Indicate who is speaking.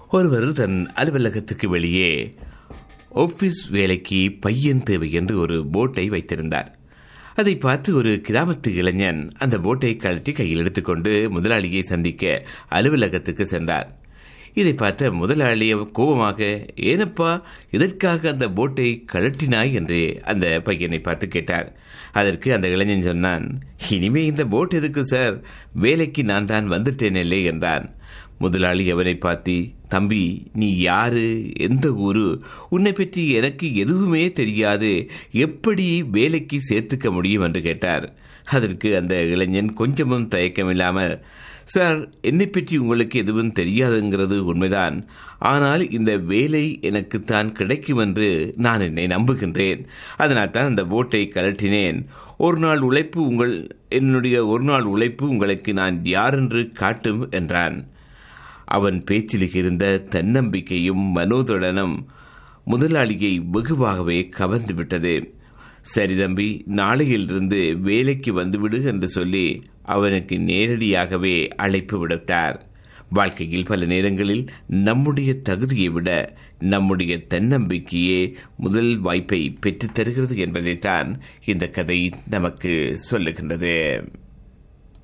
Speaker 1: ஒருவர் தன் அலுவலகத்துக்கு வெளியே ஆபீஸ் வேலைக்கு பையன் தேவை என்று ஒரு போட்டை வைத்திருந்தார். அதை பார்த்து ஒரு கிராமத்து இளைஞன் அந்த போட்டை கழட்டி கையில் எடுத்துக்கொண்டு முதலாளியை சந்திக்க அலுவலகத்துக்கு சென்றார். இதை பார்த்த முதலாளி கோபமாக, ஏனப்பா இதற்காக அந்த போட்டை கழட்டினாய் என்று அந்த பையனை பார்த்து கேட்டார். அதற்கு அந்த இளைஞன் சொன்னான், இனிமே இந்த போட் எதுக்கு சார், வேலைக்கு நான் தான் வந்துட்டேனே என்றான். முதலாளி அவனை பார்த்து, தம்பி நீ யாரு, எந்த ஊரு, உன்னை பற்றி எனக்கு எதுவுமே தெரியாது, எப்படி வேலைக்கு சேர்த்துக்க முடியும் என்று கேட்டார். அதற்கு அந்த இளைஞன் கொஞ்சமும் தயக்கமில்லாமல், சார் என்னை பற்றி உங்களுக்கு எதுவும் தெரியாதுங்கிறது உண்மைதான், ஆனால் இந்த வேலை எனக்குத்தான் கிடைக்கும் என்று நான் என்னை நம்புகின்றேன், அதனால் தான் அந்த போட்டை கழட்டினேன். என்னுடைய ஒரு நாள் உழைப்பு உங்களுக்கு நான் யாரென்று காட்டும் என்றான். அவன் பேச்சில் இருந்த தன்னம்பிக்கையும் மனோதடனும் முதலாளியை வெகுவாகவே கவர்ந்து விட்டது. சரி தம்பி, நாளையிலிருந்து வேலைக்கு வந்துவிடு என்று சொல்லி அவனுக்கு நேரடியாகவே அழைப்பு விடுத்தார். வாழ்க்கையில் பல நேரங்களில் நம்முடைய தகுதியை விட நம்முடைய தன்னம்பிக்கையே முதல் வாய்ப்பை பெற்றுத் தருகிறது என்பதைத்தான் இந்த கதை நமக்கு சொல்லுகின்றது.